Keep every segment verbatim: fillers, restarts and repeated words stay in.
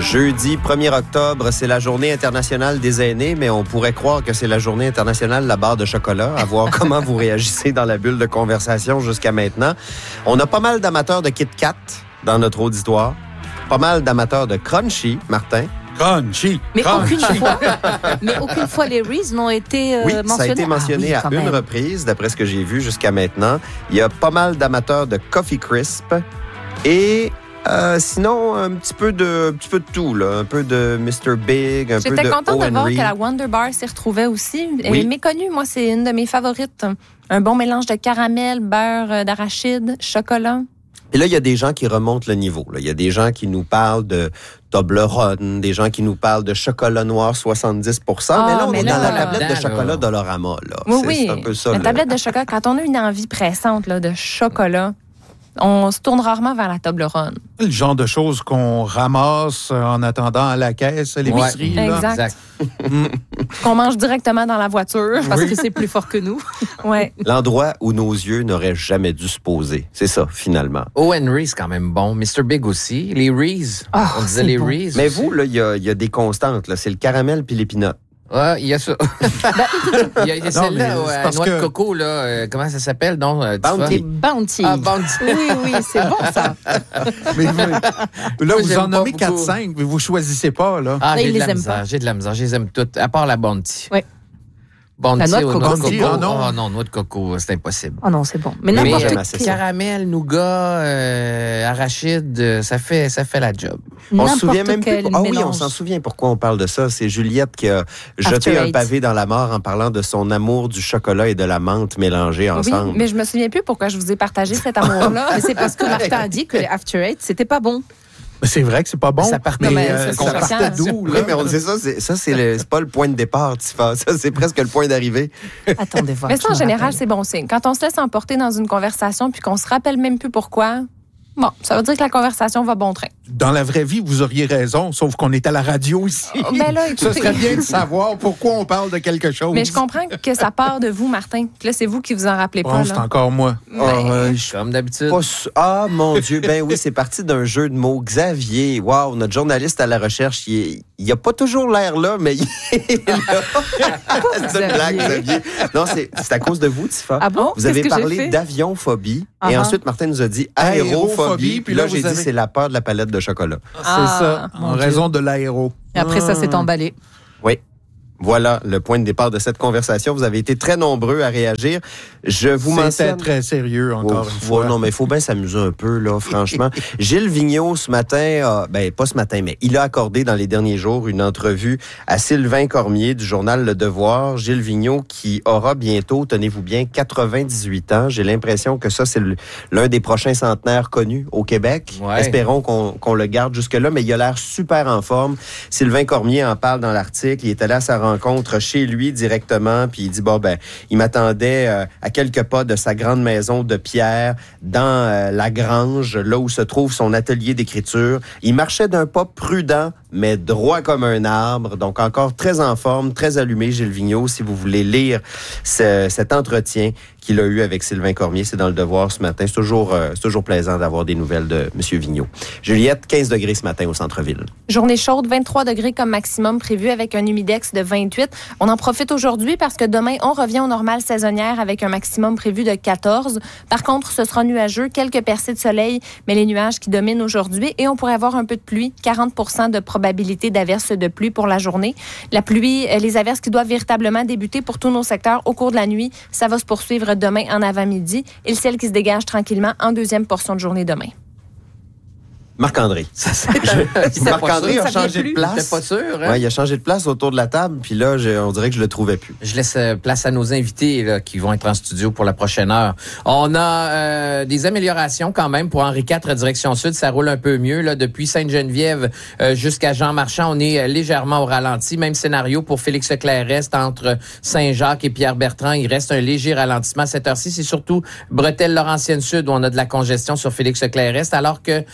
Jeudi premier octobre, c'est la journée internationale des aînés, mais on pourrait croire que c'est la journée internationale de la barre de chocolat, à voir comment vous réagissez dans la bulle de conversation jusqu'à maintenant. On a pas mal d'amateurs de Kit Kat dans notre auditoire, pas mal d'amateurs de Crunchy, Martin. Crunchy! Mais Crunchy. aucune fois, mais aucune fois les Reese n'ont été euh, Oui, mentionnés. ça a été mentionné ah, oui, à une même. reprise, d'après ce que j'ai vu jusqu'à maintenant. Il y a pas mal d'amateurs de Coffee Crisp et euh, sinon un petit peu de, un petit peu de tout, là. Un peu de mister Big, un peu de J'étais contente de voir Henry. que la Wonder Bar s'y retrouvait aussi. Elle Oui. est méconnue, moi, c'est une de mes favorites. Un bon mélange de caramel, beurre d'arachide, chocolat. Et là, il y a des gens qui remontent le niveau. Là. Il y a des gens qui nous parlent de Toblerone, des gens qui nous parlent de chocolat noir soixante-dix pour cent. Ah, mais là, on mais est là, dans la là, tablette là, de chocolat là. Dollarama. Là. Oui, c'est, oui. c'est un peu ça. La là. tablette de chocolat, quand on a une envie pressante là, de chocolat, on se tourne rarement vers la Toblerone. Le genre de choses qu'on ramasse en attendant à la caisse, à l'épicerie. Ouais, là. exact. Exact. Qu'on mange directement dans la voiture. Parce que c'est plus fort que nous. Ouais. L'endroit où nos yeux n'auraient jamais dû se poser. C'est ça, finalement. O and Reese, quand même bon. mister Big aussi. Les Reese. Oh, On disait c'est les bon. Reese. Mais aussi. vous, là, il y a, il y a des constantes. Là. C'est le caramel puis l'épinot. Ouais, il y a ça. il y a, il y a Non, celle-là, mais ouais, c'est parce noix que- de coco, là. euh, comment ça s'appelle, donc? euh, tu Bounty. Les Bounty. vois? Ah, Bounty. Oui, oui, c'est bon ça. Mais vous- là, Moi, vous j'aime en pas nommez beaucoup. quatre cinq, mais vous choisissez pas, là. Ah, Là, j'ai ils de les la aiment misère. pas. J'ai de la misère. Je les aime toutes. À part la Bounty. Oui. Bounty La noix de ou coco, noix de c'est coco. bon. non. Oh non, noix de coco, c'est impossible. Oh non, c'est bon. Mais Mais n'importe j'aime euh, assez quel. ça. caramel, nougat, euh, arachide, euh, ça fait, ça fait la job. On se N'importe souvient même plus. quel Ah oui, on mélange. s'en souvient pourquoi on parle de ça. C'est Juliette qui a jeté After un Eight. pavé dans la mort en parlant de son amour du chocolat et de la menthe mélangés Oui, ensemble. mais je me souviens plus pourquoi je vous ai partagé cet amour-là. Mais c'est parce que Martin a dit que les After Eight, c'était pas bon. Mais c'est vrai que c'est pas bon. Ça partait- mais Non, mais euh, ça, ça c'est partait choquant. d'où, Oui, là? mais on sait ça, c'est, ça c'est, le, c'est pas le point de départ, Tifa. Ça, c'est presque le point d'arrivée. Attendez voir. Mais je ça, en me général, rappelle. c'est bon signe. Quand on se laisse emporter dans une conversation puis qu'on se rappelle même plus pourquoi, bon, ça veut dire que la conversation va bon train. Dans la vraie vie, vous auriez raison, sauf qu'on est à la radio ici. Ben là, écoutez- Ce serait bien de savoir pourquoi on parle de quelque chose. Mais je comprends que ça part de vous, Martin. Que là, c'est vous qui vous en rappelez Bon, pas. c'est Là. encore moi. Mais- Euh, je- Comme d'habitude. pas su- Ah, mon Dieu, ben oui, c'est parti d'un jeu de mots. Xavier, wow, notre journaliste à la recherche, il, est- il a pas toujours l'air là, mais il est là. C'est une blague, Xavier. Non, c'est, c'est à cause de vous, Tifa. Ah bon? Vous avez Qu'est-ce que j'ai parlé fait? d'avionphobie et Uh-huh. ensuite Martin nous a dit aérophobie. Aérophobie, Puis là, puis là, j'ai vous dit avez- c'est la peur de la palette de chocolat. C'est Ah, ça, en mon Dieu. raison de l'aéro. Et après ça, c'est emballé. Oui. Voilà le point de départ de cette conversation. Vous avez été très nombreux à réagir. Je vous C'était mentionne... très sérieux, encore Oh, une fois. ouais, non, mais il faut bien s'amuser un peu, là, franchement. Gilles Vigneault, ce matin, a, ben, pas ce matin, mais il a accordé dans les derniers jours une entrevue à Sylvain Cormier du journal Le Devoir. Gilles Vigneault qui aura bientôt, tenez-vous bien, quatre-vingt-dix-huit ans. J'ai l'impression que ça, c'est le- l'un des prochains centenaires connus au Québec. Ouais. Espérons qu'on, qu'on le garde jusque-là, mais il a l'air super en forme. Sylvain Cormier en parle dans l'article. Il est allé à sa rencontre chez lui directement, puis il dit, bon, ben, il m'attendait euh, à quelques pas de sa grande maison de pierre, dans euh, la grange, là où se trouve son atelier d'écriture. Il marchait d'un pas prudent, mais droit comme un arbre. Donc, encore très en forme, très allumé, Gilles Vigneault. Si vous voulez lire ce- cet entretien qu'il a eu avec Sylvain Cormier, c'est dans Le Devoir ce matin. C'est toujours, euh, c'est toujours plaisant d'avoir des nouvelles de M. Vigneault. Juliette, quinze degrés ce matin au centre-ville. Journée chaude, vingt-trois degrés comme maximum prévu avec un humidex de vingt-huit. On en profite aujourd'hui parce que demain, on revient aux normales saisonnières avec un maximum prévu de quatorze. Par contre, ce sera nuageux, quelques percées de soleil, mais les nuages qui dominent aujourd'hui et on pourrait avoir un peu de pluie, quarante pour cent de probabilité d'averses de pluie pour la journée. La pluie, euh, les averses qui doivent véritablement débuter pour tous nos secteurs au cours de la nuit, ça va se poursuivre demain en avant-midi et le ciel qui se dégage tranquillement en deuxième portion de journée demain. Marc-André. C'était pas Marc-André sûr. a Ça vient changé de plus. place. C'était pas sûr, hein? Ouais, il a changé de place autour de la table, puis là, je- on dirait que je le trouvais plus. Je laisse euh, place à nos invités là, qui vont être en studio pour la prochaine heure. On a euh, des améliorations quand même pour Henri quatre, direction sud. Ça roule un peu mieux. Là, depuis Sainte-Geneviève euh, jusqu'à Jean-Marchand, on est euh, légèrement au ralenti. Même scénario pour Félix Leclerc-Est entre Saint-Jacques et Pierre-Bertrand. Il reste un léger ralentissement. À cette heure-ci, c'est surtout Bretelles-Laurentienne-Sud où on a de la congestion sur Félix Leclerc-Est, alors que en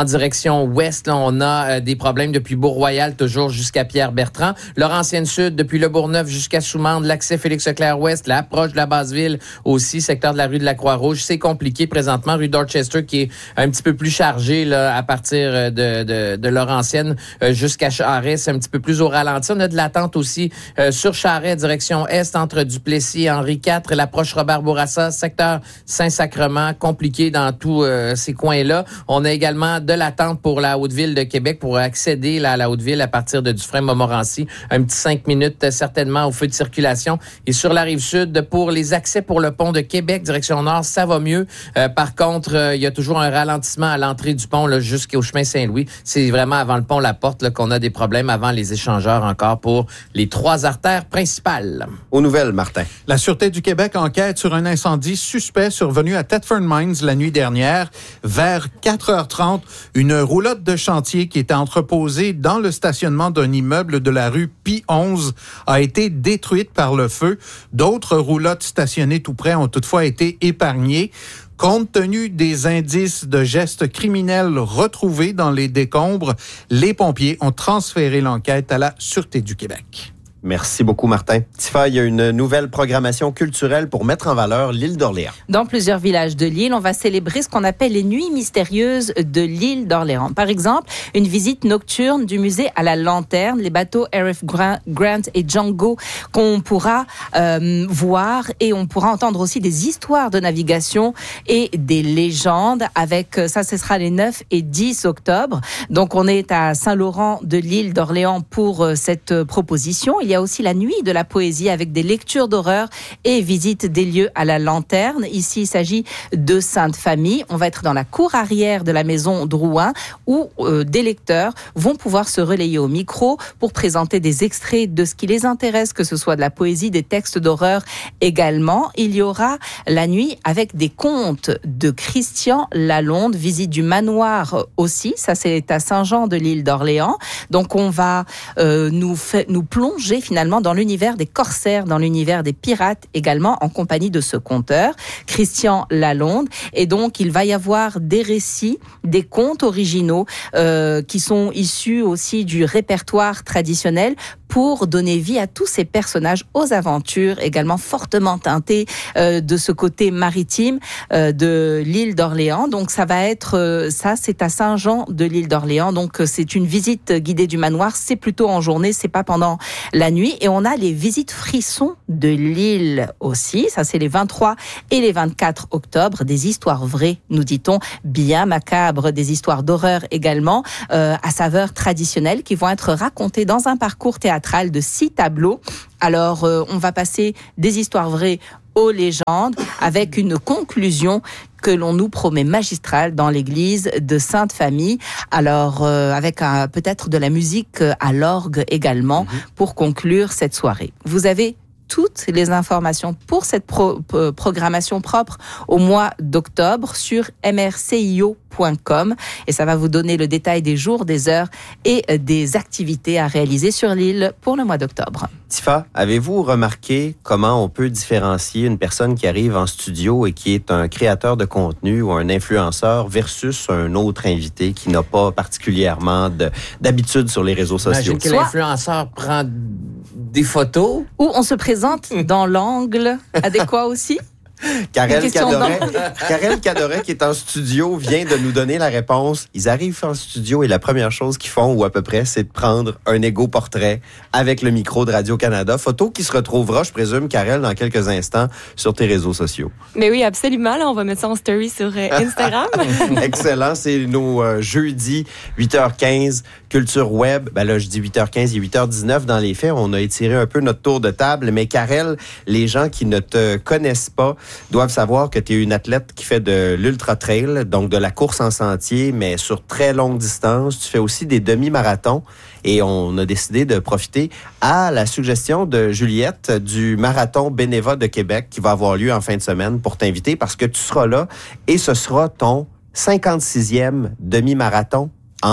direction ouest, là, on a euh, des problèmes depuis Bourg-Royal, toujours jusqu'à Pierre-Bertrand. Laurentienne Sud, depuis Le Bourgneuf jusqu'à Soumande, l'accès Félix-Leclerc-Ouest, l'approche de la Basse-Ville aussi, secteur de la rue de la Croix-Rouge. C'est compliqué présentement. Rue Dorchester qui est un petit peu plus chargée là, à partir de, de, de Laurentienne euh, jusqu'à Charest. C'est un petit peu plus au ralenti. On a de l'attente aussi euh, sur Charest, direction est, entre Duplessis et Henri quatre, l'approche Robert-Bourassa, secteur Saint-Sacrement, compliqué dans tous euh, ces coins-là. On a également de l'attente pour la Haute-Ville de Québec pour accéder là, à la Haute-Ville à partir de Dufresne-Montmorency. Un petit cinq minutes euh, certainement au feu de circulation. Et sur la Rive-Sud, pour les accès pour le pont de Québec, direction nord, ça va mieux. Euh, par contre, euh, il y a toujours un ralentissement à l'entrée du pont là, jusqu'au chemin Saint-Louis. C'est vraiment avant le pont La Porte là, qu'on a des problèmes, avant les échangeurs encore pour les trois artères principales. Aux nouvelles, Martin. La Sûreté du Québec enquête sur un incendie suspect survenu à Thetford Mines la nuit dernière. Vers quatre heures trente, une roulotte de chantier qui était entreposée dans le stationnement d'un immeuble de la rue Pie onze a été détruite par le feu. D'autres roulottes stationnées tout près ont toutefois été épargnées. Compte tenu des indices de gestes criminels retrouvés dans les décombres, les pompiers ont transféré l'enquête à la Sûreté du Québec. Merci beaucoup, Martin. Tifa, il y a une nouvelle programmation culturelle pour mettre en valeur l'île d'Orléans. Dans plusieurs villages de l'île, on va célébrer ce qu'on appelle les nuits mystérieuses de l'île d'Orléans. Par exemple, une visite nocturne du musée à la lanterne, les bateaux R F Grant et Django qu'on pourra euh, voir, et on pourra entendre aussi des histoires de navigation et des légendes avec, ça, ce sera les neuf et dix octobre. Donc, on est à Saint-Laurent de l'île d'Orléans pour euh, cette proposition. Il y a aussi la nuit de la poésie avec des lectures d'horreur et visite des lieux à la lanterne. Ici, il s'agit de Sainte-Famille. On va être dans la cour arrière de la maison Drouin où euh, des lecteurs vont pouvoir se relayer au micro pour présenter des extraits de ce qui les intéresse, que ce soit de la poésie, des textes d'horreur également. Il y aura la nuit avec des contes de Christian Lalonde, visite du manoir aussi. Ça, c'est à Saint-Jean de l'île d'Orléans. Donc, on va euh, nous, fait, nous plonger finalement dans l'univers des corsaires, dans l'univers des pirates également, en compagnie de ce conteur, Christian Lalonde. Et donc, il va y avoir des récits, des contes originaux euh, qui sont issus aussi du répertoire traditionnel pour donner vie à tous ces personnages aux aventures également fortement teintées euh, de ce côté maritime euh, de l'île d'Orléans. Donc, ça va être, euh, ça, c'est à Saint-Jean de l'île d'Orléans. Donc, c'est une visite guidée du manoir. C'est plutôt en journée, c'est pas pendant la nuit. Et on a les visites frissons de l'île aussi. Ça, c'est les vingt-trois et les vingt-quatre octobre. Des histoires vraies, nous dit-on, bien macabres, des histoires d'horreur également, euh, à saveur traditionnelle, qui vont être racontées dans un parcours théâtral de six tableaux. Alors, euh, on va passer des histoires vraies aux légendes avec une conclusion que l'on nous promet magistrale dans l'église de Sainte-Famille. Alors, euh, avec euh, peut-être de la musique à l'orgue également, mmh. pour conclure cette soirée. Vous avez toutes les informations pour cette pro- euh, programmation propre au mois d'octobre sur m r c i o point com et ça va vous donner le détail des jours, des heures et des activités à réaliser sur l'île pour le mois d'octobre. Tifa, avez-vous remarqué comment on peut différencier une personne qui arrive en studio et qui est un créateur de contenu ou un influenceur versus un autre invité qui n'a pas particulièrement de, d'habitude sur les réseaux sociaux? Imagine que l'influenceur prend des photos. Ou on se présente dans l'angle adéquat aussi. Karel Cadoret, Karel Cadoret, qui est en studio, vient de nous donner la réponse. Ils arrivent en studio et la première chose qu'ils font, ou à peu près, c'est de prendre un égo-portrait avec le micro de Radio-Canada. Photo qui se retrouvera, je présume, Karel, dans quelques instants, sur tes réseaux sociaux. Mais oui, absolument. Là, on va mettre ça en story sur euh, Instagram. Excellent. C'est nos euh, jeudis, huit heures quinze, Culture Web. Ben là, je dis huit heures quinze et huit heures dix-neuf. Dans les faits, on a étiré un peu notre tour de table. Mais Karel, les gens qui ne te connaissent pas doivent savoir que tu es une athlète qui fait de l'ultra-trail, donc de la course en sentier, mais sur très longue distance. Tu fais aussi des demi-marathons et on a décidé de profiter à la suggestion de Juliette du Marathon Bénéva de Québec qui va avoir lieu en fin de semaine pour t'inviter parce que tu seras là et ce sera ton cinquante-sixième demi-marathon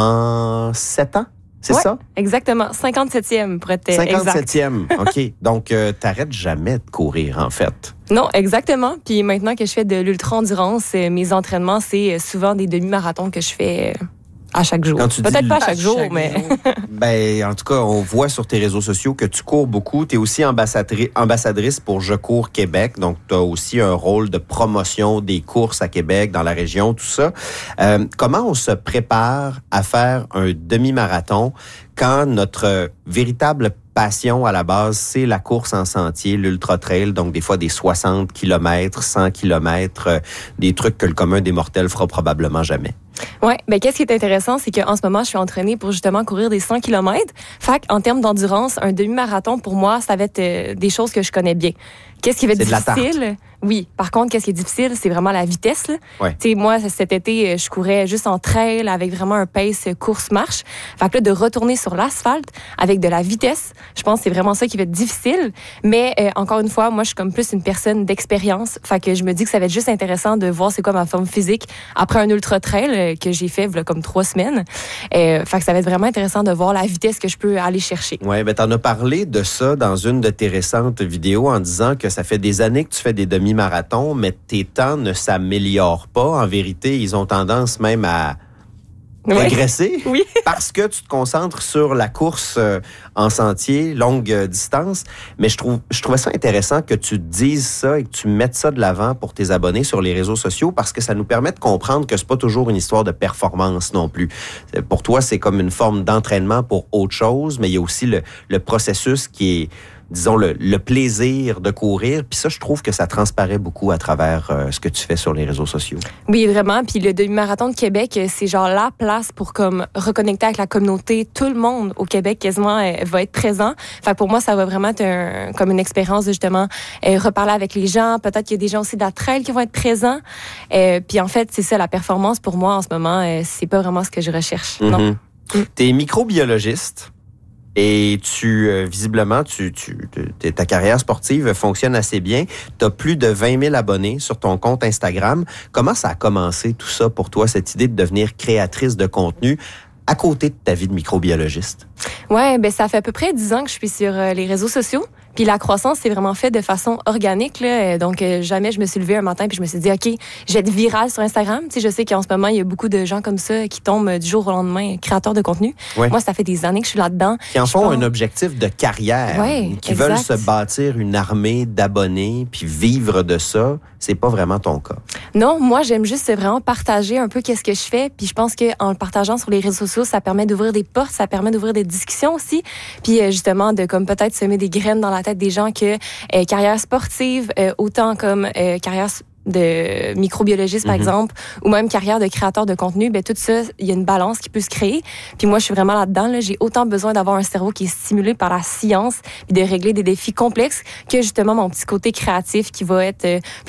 en sept ans. C'est ouais, ça? Exactement. cinquante-septième pour être exact. cinquante-septième, OK. Donc, euh, t'arrêtes jamais de courir, en fait. Non, exactement. Puis maintenant que je fais de l'ultra-endurance, mes entraînements, c'est souvent des demi-marathons que je fais à chaque jour. Quand tu dis Peut-être pas à chaque à jour, chaque mais... jour. Ben, en tout cas, on voit sur tes réseaux sociaux que tu cours beaucoup. Tu es aussi ambassadri- ambassadrice pour Je cours Québec. Donc, tu as aussi un rôle de promotion des courses à Québec, dans la région, tout ça. Euh, comment on se prépare à faire un demi-marathon quand notre véritable passion à la base, c'est la course en sentier, l'ultra-trail, donc des fois des soixante kilomètres, cent kilomètres, euh, des trucs que le commun des mortels fera probablement jamais. Ouais, ben qu'est-ce qui est intéressant, c'est qu'en ce moment, je suis entraînée pour justement courir des cent kilomètres. Fait en termes d'endurance, un demi-marathon, pour moi, ça va être euh, des choses que je connais bien. Qu'est-ce qui va être C'est de la tarte. difficile? Oui. Par contre, qu'est-ce qui est difficile, c'est vraiment la vitesse, là. Ouais. Tu sais, moi, cet été, je courais juste en trail avec vraiment un pace course-marche. Fait que là, de retourner sur l'asphalte avec de la vitesse, je pense que c'est vraiment ça qui va être difficile. Mais euh, encore une fois, moi, je suis comme plus une personne d'expérience. Fait que je me dis que ça va être juste intéressant de voir c'est quoi ma forme physique après un ultra-trail euh, que j'ai fait là, comme trois semaines. Euh, fait que ça va être vraiment intéressant de voir la vitesse que je peux aller chercher. Oui, ben t'en as parlé de ça dans une de tes récentes vidéos en disant que ça fait des années que tu fais des demi-marathons, mais tes temps ne s'améliorent pas. En vérité, ils ont tendance même à Oui. régresser Oui. parce que tu te concentres sur la course euh, en sentier, longue euh, distance. Mais je trouve, je trouvais ça intéressant que tu dises ça et que tu mettes ça de l'avant pour tes abonnés sur les réseaux sociaux parce que ça nous permet de comprendre que c'est pas toujours une histoire de performance non plus. Pour toi, c'est comme une forme d'entraînement pour autre chose, mais il y a aussi le, le processus qui est, disons, le, le plaisir de courir. Puis ça, je trouve que ça transparaît beaucoup à travers euh, ce que tu fais sur les réseaux sociaux. Oui, vraiment. Puis le demi-marathon de Québec, c'est genre la place pour comme reconnecter avec la communauté. Tout le monde au Québec quasiment euh, va être présent. Fait que pour moi, ça va vraiment être un, comme une expérience de justement euh, reparler avec les gens. Peut-être qu'il y a des gens aussi de la trail qui vont être présents. Euh, puis en fait, c'est ça, la performance pour moi en ce moment, euh, c'est pas vraiment ce que je recherche. Non. Mm-hmm. Mm. T'es microbiologiste. Et tu, euh, visiblement, tu, tu, tu, ta carrière sportive fonctionne assez bien. Tu as plus de vingt mille abonnés sur ton compte Instagram. Comment ça a commencé tout ça pour toi, cette idée de devenir créatrice de contenu à côté de ta vie de microbiologiste? Ouais, ben ça fait à peu près dix ans que je suis sur euh, les réseaux sociaux. Puis la croissance, c'est vraiment fait de façon organique, là. Donc, euh, jamais je me suis levée un matin puis je me suis dit, OK, je vais être virale sur Instagram. Tu sais, je sais qu'en ce moment, il y a beaucoup de gens comme ça qui tombent du jour au lendemain, créateurs de contenu. Ouais. Moi, ça fait des années que je suis là-dedans. Qui en Je font pense... un objectif de carrière, ouais, qui exact. veulent se bâtir une armée d'abonnés puis vivre de ça. C'est pas vraiment ton cas. Non, moi, j'aime juste vraiment partager un peu qu'est-ce que je fais. Puis je pense qu'en le partageant sur les réseaux sociaux, ça permet d'ouvrir des portes, ça permet d'ouvrir des discussions aussi. Puis euh, justement, de comme peut-être semer des graines dans la tête des gens que euh, carrière sportive, euh, autant comme euh, carrière de microbiologiste, par Mm-hmm. exemple, ou même carrière de créateur de contenu, ben tout ça, il y a une balance qui peut se créer. Puis moi, je suis vraiment là-dedans. Là, j'ai autant besoin d'avoir un cerveau qui est stimulé par la science puis de régler des défis complexes que justement mon petit côté créatif qui va être euh,